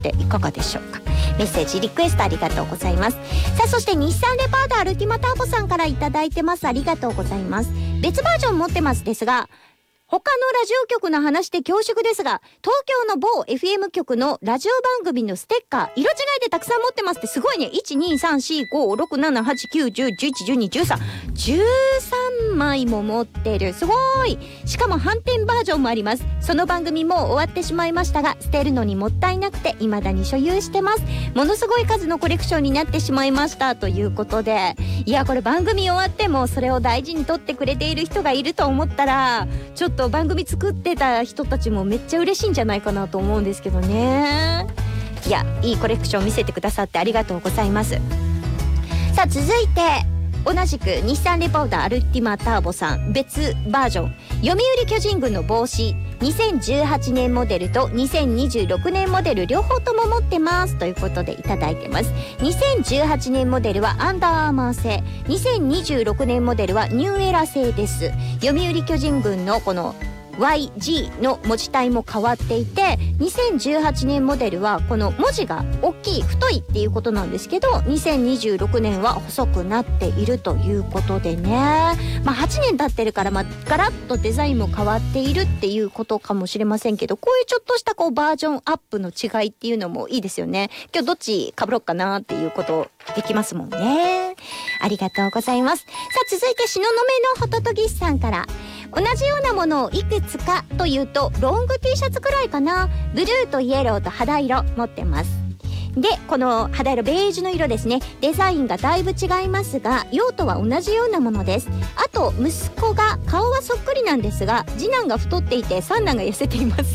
っていかがでしょうか。メッセージリクエストありがとうございます。さあそして日産レパードアルティマターボさんからいただいてます。ありがとうございます。別バージョン持ってますですが、他のラジオ局の話で恐縮ですが、東京の某 FM 局のラジオ番組のステッカー、色違いでたくさん持ってますってすごいね。1,2,3,4,5,6,7,8,9,10,11,12,13 13枚も持ってる。すごい。しかも反転バージョンもあります。その番組もう終わってしまいましたが、捨てるのにもったいなくて未だに所有してます。ものすごい数のコレクションになってしまいましたということで、いやこれ番組終わってもそれを大事に取ってくれている人がいると思ったら、ちょっと番組作ってた人たちもめっちゃ嬉しいんじゃないかなと思うんですけどね。いや、いいコレクション見せてくださってありがとうございます。さあ続いて同じく日産レパードアルティマターボさん、別バージョン、読売巨人軍の帽子、2018年モデルと2026年モデル両方とも持ってますということでいただいてます。2018年モデルはアンダーアーマー製、2026年モデルはニューエラ製です。読売巨人軍のこのYG の文字体も変わっていて、2018年モデルはこの文字が大きい太いっていうことなんですけど、2026年は細くなっているということでね、まあ8年経ってるから、ガラッとデザインも変わっているっていうことかもしれませんけど、こういうちょっとしたこうバージョンアップの違いっていうのもいいですよね。今日どっち被ろっかなっていうことできますもんね。ありがとうございます。さあ続いて東雲のホトトギスさんから、同じようなものをいくつかというとロング T シャツくらいかな。ブルーとイエローと肌色持ってます。でこの肌色ベージュの色ですね、デザインがだいぶ違いますが用途は同じようなものです。あと息子が顔はそっくりなんですが次男が太っていて三男が痩せています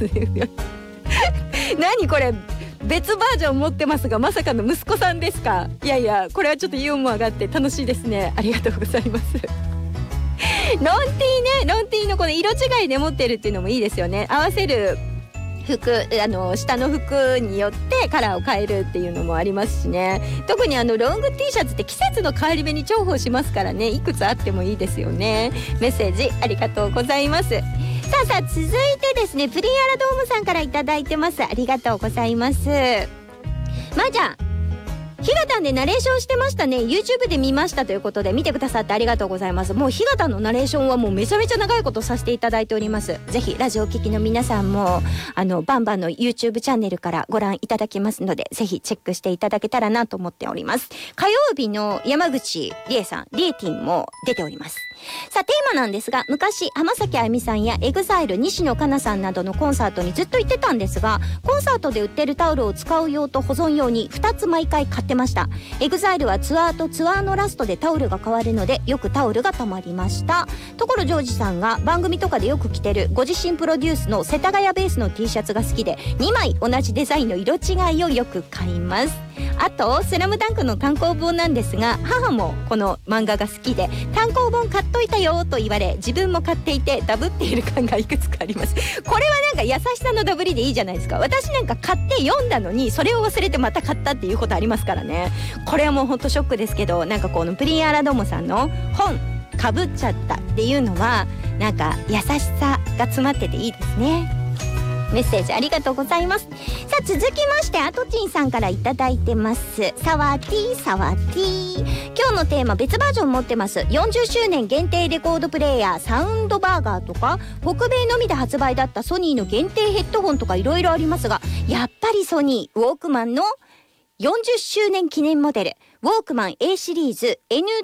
何これ、別バージョン持ってますがまさかの息子さんですか。いやいや、これはちょっとユーモアがあって楽しいですね。ありがとうございますロンティーね、ロンティーのこの色違いで持ってるっていうのもいいですよね。合わせる服、下の服によってカラーを変えるっていうのもありますしね。特にロング T シャツって季節の変わり目に重宝しますからね、いくつあってもいいですよね。メッセージありがとうございます。さあ続いてですね、プリンアラドームさんからいただいてます。ありがとうございます。まーちゃん、ひがたんでナレーションしてましたね。 YouTube で見ましたということで、見てくださってありがとうございます。もうひがたんのナレーションはもうめちゃめちゃ長いことさせていただいております。ぜひラジオ聴きの皆さんもバンバンの YouTube チャンネルからご覧いただけますので、ぜひチェックしていただけたらなと思っております。火曜日の山口理恵さん、リエティンも出ております。さあテーマなんですが、昔浜崎あゆみさんやEXILE西野カナさんなどのコンサートにずっと行ってたんですが、コンサートで売ってるタオルを使う用と保存用に2つ毎回買ってました。EXILEはツアーとツアーのラストでタオルが変わるのでよくタオルがたまりました。所ジョージさんが番組とかでよく着てるご自身プロデュースの世田谷ベースの T シャツが好きで2枚同じデザインの色違いをよく買います。あとスラムダンクの単行本なんですが、母もこの漫画が好きで単行本買っといたよと言われ、自分も買っていてダブっている感がいくつかあります。これはなんか優しさのダブりでいいじゃないですか。私なんか買って読んだのにそれを忘れてまた買ったっていうことありますからね。これはもうほんとショックですけど、なんかこのプリンアラドモさんの本かぶっちゃったっていうのはなんか優しさが詰まってていいですね。メッセージありがとうございます。さあ続きましてアトチンさんからいただいてます。サワティーサワティー、今日のテーマ別バージョン持ってます。40周年限定レコードプレイヤーサウンドバーガーとか、北米のみで発売だったソニーの限定ヘッドホンとかいろいろありますが、やっぱりソニーウォークマンの40周年記念モデルウォークマン A シリーズ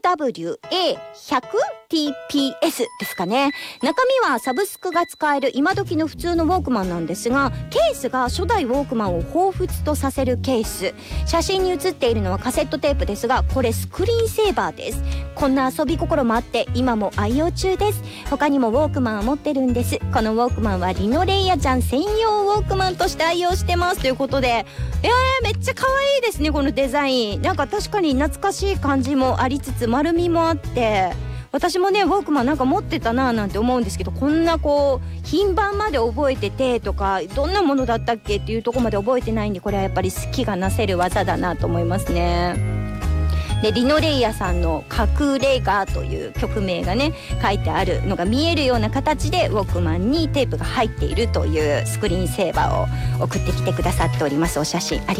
NWA100TPS ですかね。中身はサブスクが使える今時の普通のウォークマンなんですが、ケースが初代ウォークマンを彷彿とさせるケース。写真に写っているのはカセットテープですが、これスクリーンセーバーです。こんな遊び心もあって今も愛用中です。他にもウォークマンを持ってるんです。このウォークマンはリノレイヤちゃん専用ウォークマンとして愛用してますということで、めっちゃ可愛いですね、このデザイン。なんか確かに懐かしい感じもありつつ丸みもあって、私もねウォークマンなんか持ってたななんて思うんですけど、こんなこう品番まで覚えててとか、どんなものだったっけっていうところまで覚えてないんで、これはやっぱり好きがなせる技だなと思いますね。 でリノレイヤさんの隠れ家という曲名がね書いてあるのが見えるような形でウォークマンにテープが入っているというスクリーンセーバーを送ってきてくださっております。お写真あり